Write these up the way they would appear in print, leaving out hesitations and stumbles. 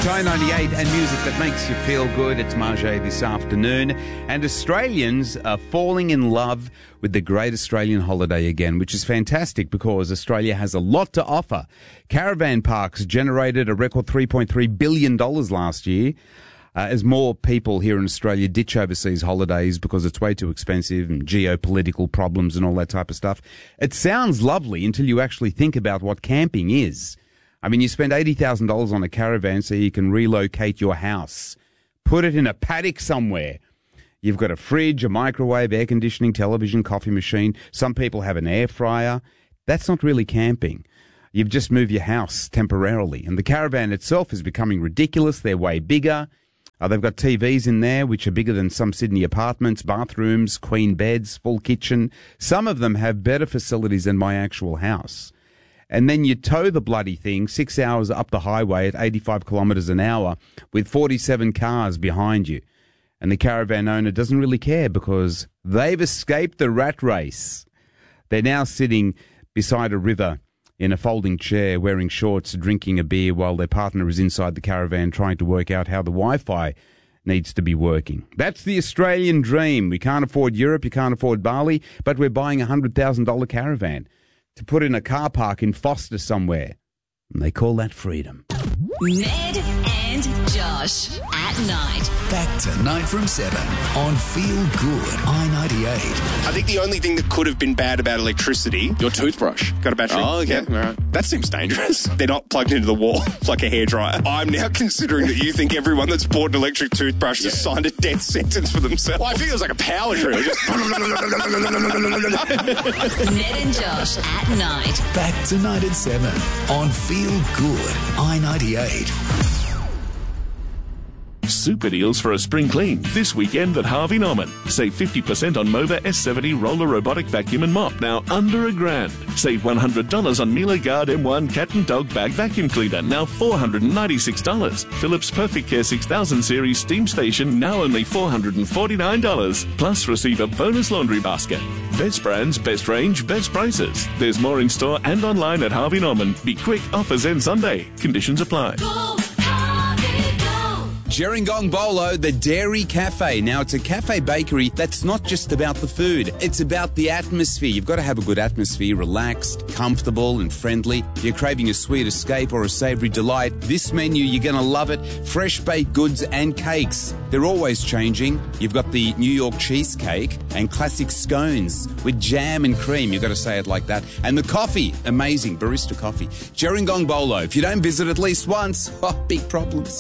I-98 and music that makes you feel good. It's Marjay this afternoon. And Australians are falling in love with the Great Australian Holiday again, which is fantastic because Australia has a lot to offer. Caravan parks generated a record $3.3 billion last year. As more people here in Australia ditch overseas holidays because it's way too expensive and geopolitical problems and all that type of stuff. It sounds lovely until you actually think about what camping is. I mean, you spend $80,000 on a caravan so you can relocate your house. Put it in a paddock somewhere. You've got a fridge, a microwave, air conditioning, television, coffee machine. Some people have an air fryer. That's not really camping. You've just moved your house temporarily. And the caravan itself is becoming ridiculous. They're way bigger. They've got TVs in there, which are bigger than some Sydney apartments, bathrooms, queen beds, full kitchen. Some of them have better facilities than my actual house. And then you tow the bloody thing 6 hours up the highway at 85 kilometres an hour with 47 cars behind you. And the caravan owner doesn't really care because they've escaped the rat race. They're now sitting beside a river in a folding chair, wearing shorts, drinking a beer while their partner is inside the caravan trying to work out how the Wi-Fi needs to be working. That's the Australian dream. We can't afford Europe, you can't afford Bali, but we're buying a $100,000 caravan to put in a car park in Foster somewhere. And they call that freedom. Ned and Josh at night. Back tonight from 7 on Feel Good I-98. I think the only thing that could have been bad about electricity... Your toothbrush. Got a battery? Oh, okay. Yeah. All right. That seems dangerous. They're not plugged into the wall like a hairdryer. I'm now considering that you think everyone that's bought an electric toothbrush has signed a death sentence for themselves. Well, I think it was like a power drill. Ned and Josh at night. Back tonight at 7 on Feel Good I-98. Super deals for a spring clean this weekend at Harvey Norman. Save 50% on Mova S70 roller robotic vacuum and mop, now under $1,000. Save $100 on Miele Guard M1 cat and dog bag vacuum cleaner, now $496. Philips Perfect Care 6000 series steam station, now only $449. Plus receive a bonus laundry basket. Best brands, best range, best prices. There's more in store and online at Harvey Norman. Be quick, offers end Sunday. Conditions apply. Gerringong Bolo, the Dairy Cafe. Now, it's a cafe bakery that's not just about the food. It's about the atmosphere. You've got to have a good atmosphere, relaxed, comfortable and friendly. If you're craving a sweet escape or a savoury delight, this menu, you're going to love it. Fresh baked goods and cakes. They're always changing. You've got the New York cheesecake and classic scones with jam and cream. You've got to say it like that. And the coffee, amazing, barista coffee. Gerringong Bolo. If you don't visit at least once, big problems.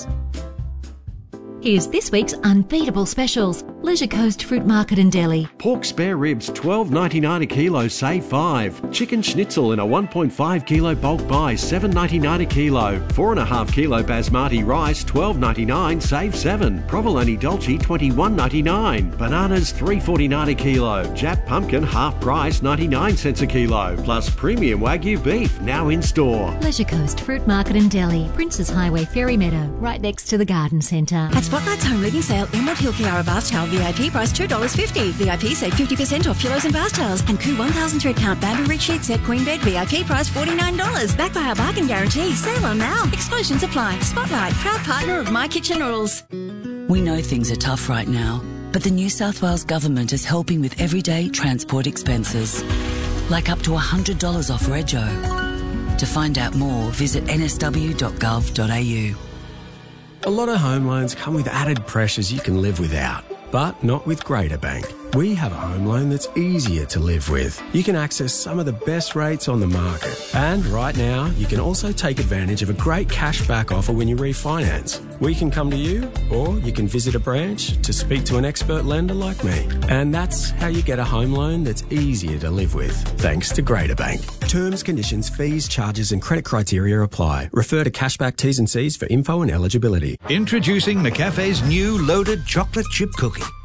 Here's this week's unbeatable specials. Leisure Coast Fruit Market in Delhi. Pork spare ribs, $12.99 a kilo, save $5. Chicken schnitzel in a 1.5 kilo bulk buy, $7.99 a kilo. 4.5 kilo basmati rice, $12.99, save $7. Provolone dolce, $21.99. Bananas, $3.49 a kilo. Jap pumpkin, half price, 99 cents a kilo. Plus premium Wagyu beef, now in store. Leisure Coast Fruit Market in Delhi. Princes Highway, Ferry Meadow, right next to the Garden Centre. At Spotlight's home reading sale, Emerald Hill Kiara bath towel VIP price $2.50. VIP save 50% off pillows and bath towels. And Koo 1000 thread count bamboo rich sheet set queen bed VIP price $49. Backed by our bargain guarantee. Sale on now. Exclusions apply. Spotlight, proud partner of My Kitchen Rules. We know things are tough right now, but the New South Wales Government is helping with everyday transport expenses, like up to $100 off Rego. To find out more, visit nsw.gov.au. A lot of home loans come with added pressures you can live without, but not with Greater Bank. We have a home loan that's easier to live with. You can access some of the best rates on the market. And right now, you can also take advantage of a great cashback offer when you refinance. We can come to you, or you can visit a branch to speak to an expert lender like me. And that's how you get a home loan that's easier to live with, thanks to Greater Bank. Terms, conditions, fees, charges and credit criteria apply. Refer to cashback T's and C's for info and eligibility. Introducing McCafe's new loaded chocolate chip cookie.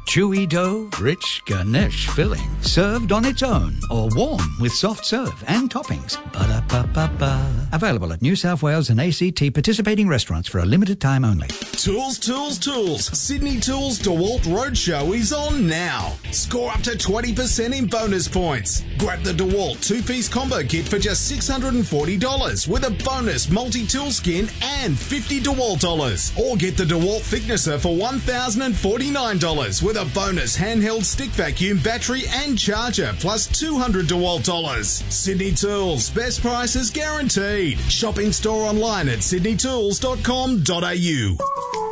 Chewy dough, rich Ganesh filling, served on its own or warm with soft serve and toppings. Ba-da-ba-ba-ba. Available at New South Wales and ACT participating restaurants for a limited time only. Tools, tools, tools. Sydney Tools DeWalt Roadshow is on now. Score up to 20% in bonus points. Grab the DeWalt 2-piece combo kit for just $640 with a bonus multi-tool skin and $50 DeWalt dollars. Or get the DeWalt thicknesser for $1,049 with a bonus handheld stick vacuum, battery and charger plus $200 DeWalt dollars. Sydney Tools, best prices guaranteed. Shop in store online at sydneytools.com.au.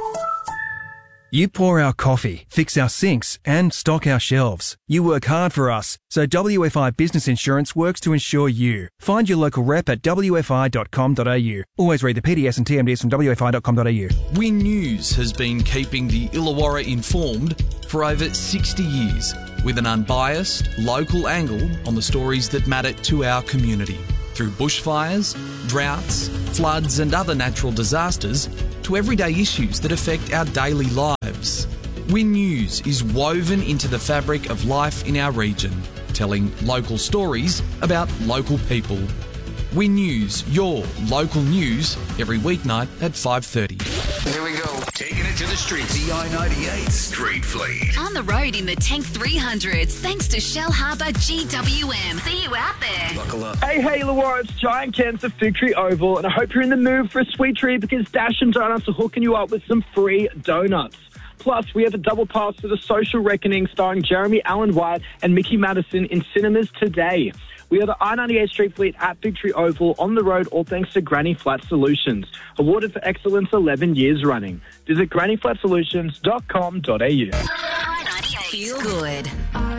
You pour our coffee, fix our sinks and stock our shelves. You work hard for us, so WFI Business Insurance works to insure you. Find your local rep at wfi.com.au. Always read the PDS and TMDs from wfi.com.au. Win News has been keeping the Illawarra informed for over 60 years with an unbiased, local angle on the stories that matter to our community. Through bushfires, droughts, floods and other natural disasters, to everyday issues that affect our daily lives. Win News is woven into the fabric of life in our region, telling local stories about local people. Win News, your local news, every weeknight at 5:30. Here we go. Taking it to the streets. The I-98 Street Fleet. On the road in the Tank 300s, thanks to Shell Harbour GWM. See you out there. Buckle up. Hey, Illawarra, it's Giant Cans of Victory Oval, and I hope you're in the mood for a sweet treat because Dash and Donuts are hooking you up with some free donuts. Plus, we have a double pass to The Social Reckoning starring Jeremy Allen White and Mickey Madison in cinemas today. We are the I-98 Street Fleet at Victory Oval on the road, all thanks to Granny Flat Solutions, awarded for excellence 11 years running. Visit grannyflatsolutions.com.au. Feel good.